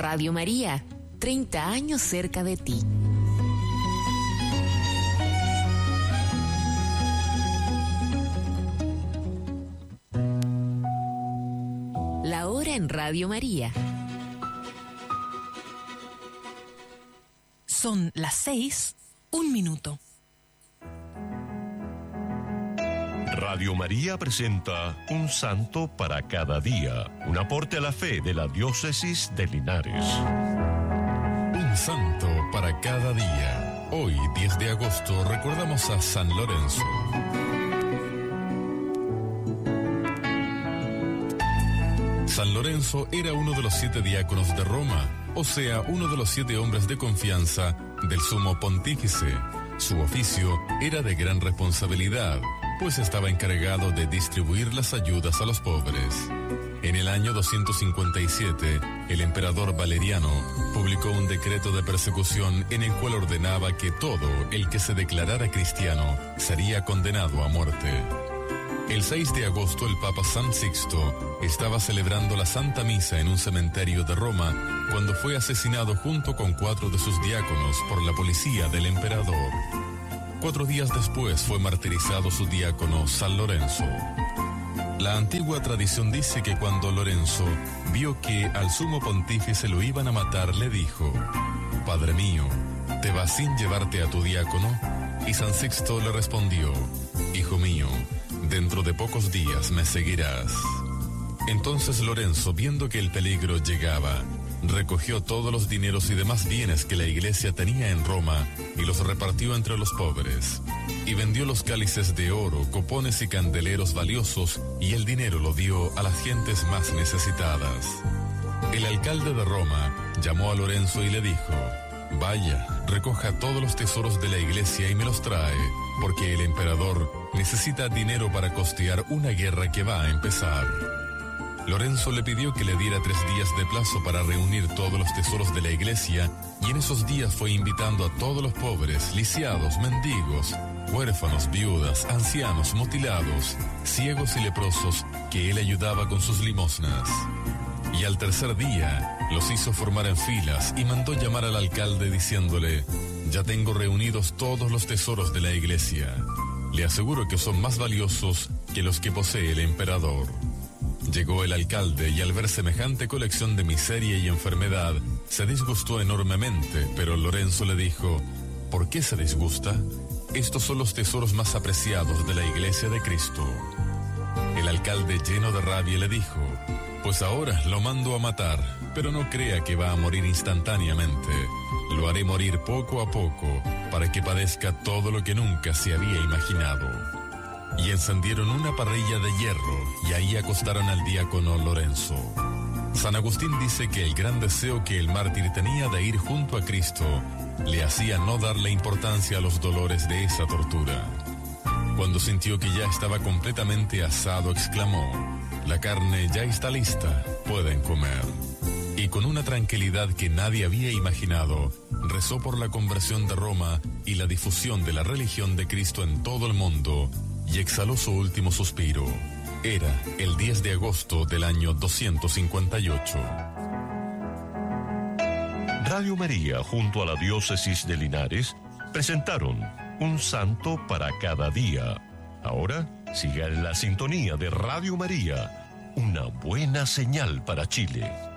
Radio María, 30 años cerca de ti. La hora en Radio María. Son las 6:01. Radio María presenta Un Santo para cada día, un aporte a la fe de la Diócesis de Linares. Un Santo para cada día. Hoy, 10 de agosto, recordamos a San Lorenzo. San Lorenzo era uno de los 7 diáconos de Roma, o sea, uno de los 7 hombres de confianza del sumo pontífice. Su oficio era de gran responsabilidad, pues estaba encargado de distribuir las ayudas a los pobres. En el año 257, el emperador Valeriano publicó un decreto de persecución en el cual ordenaba que todo el que se declarara cristiano sería condenado a muerte. El 6 de agosto el Papa San Sixto estaba celebrando la Santa Misa en un cementerio de Roma cuando fue asesinado junto con 4 de sus diáconos por la policía del emperador. 4 días después fue martirizado su diácono San Lorenzo. La antigua tradición dice que cuando Lorenzo vio que al sumo pontífice lo iban a matar, le dijo: «Padre mío, ¿te vas sin llevarte a tu diácono?» Y San Sixto le respondió: «Hijo mío, dentro de pocos días me seguirás». Entonces Lorenzo, viendo que el peligro llegaba, recogió todos los dineros y demás bienes que la iglesia tenía en Roma y los repartió entre los pobres. Y vendió los cálices de oro, copones y candeleros valiosos, y el dinero lo dio a las gentes más necesitadas. El alcalde de Roma llamó a Lorenzo y le dijo: «Vaya, recoja todos los tesoros de la iglesia y me los trae, porque el emperador necesita dinero para costear una guerra que va a empezar». Lorenzo le pidió que le diera 3 días de plazo para reunir todos los tesoros de la iglesia, y en esos días fue invitando a todos los pobres, lisiados, mendigos, huérfanos, viudas, ancianos, mutilados, ciegos y leprosos, que él ayudaba con sus limosnas. Y al tercer día los hizo formar en filas y mandó llamar al alcalde diciéndole: «Ya tengo reunidos todos los tesoros de la iglesia. Le aseguro que son más valiosos que los que posee el emperador». Llegó el alcalde y al ver semejante colección de miseria y enfermedad, se disgustó enormemente, pero Lorenzo le dijo: «¿Por qué se disgusta? Estos son los tesoros más apreciados de la iglesia de Cristo». El alcalde, lleno de rabia, le dijo: «Pues ahora lo mando a matar, pero no crea que va a morir instantáneamente. Lo haré morir poco a poco, para que padezca todo lo que nunca se había imaginado». Y encendieron una parrilla de hierro y ahí acostaron al diácono Lorenzo. San Agustín dice que el gran deseo que el mártir tenía de ir junto a Cristo le hacía no darle importancia a los dolores de esa tortura. Cuando sintió que ya estaba completamente asado, exclamó: «La carne ya está lista, pueden comer». Y con una tranquilidad que nadie había imaginado, rezó por la conversión de Roma y la difusión de la religión de Cristo en todo el mundo, y exhaló su último suspiro. Era el 10 de agosto del año 258. Radio María, junto a la Diócesis de Linares, presentaron Un Santo para cada día. Ahora, siga en la sintonía de Radio María, una buena señal para Chile.